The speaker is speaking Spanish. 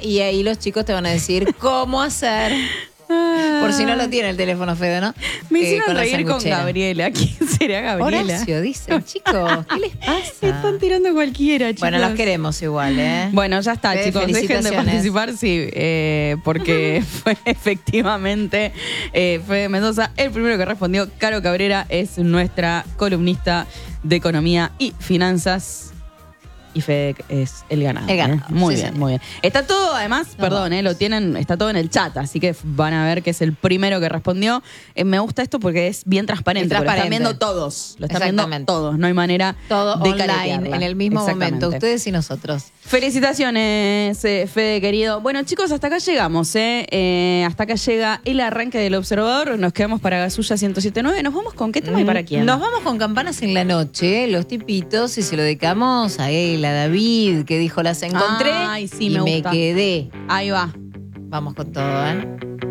y ahí los chicos te van a decir cómo hacer. Por si no lo tiene el teléfono, Fede, ¿no? Me hicieron la reír con sanguchera. Gabriela. ¿Quién será Gabriela? Horacio, dicen, chicos, ¿qué les pasa? Están tirando cualquiera, chicos. Bueno, los queremos igual, ¿eh? Bueno, ya está, Fede, chicos. Dejen de felicitaciones. participar, sí, porque fue efectivamente Fede Mendoza el primero que respondió. Caro Cabrera es nuestra columnista de economía y finanzas. Y Fede es el ganador. El ganador, Muy sí, bien, señor. muy bien. Está todo, además, perdón, lo tienen, está todo en el chat, así que van a ver que es el primero que respondió. Me gusta esto porque es bien transparente. Es Lo están transparente. viendo todos. Lo están viendo Exactamente. todos. No hay manera Todo de online, caretearla. en el mismo Exactamente. momento, ustedes y nosotros. Felicitaciones, Fede, querido. Bueno, chicos, hasta acá llegamos, hasta acá llega el arranque del Observador. Nos quedamos para Gasulla 107.9. ¿Nos vamos con qué tema y para quién? Nos vamos con Campanas en la Noche, los tipitos, y se lo dedicamos a él, a David, que dijo las encontré Ay, sí, y me me gusta. quedé. Ahí va. Vamos con todo, ¿eh?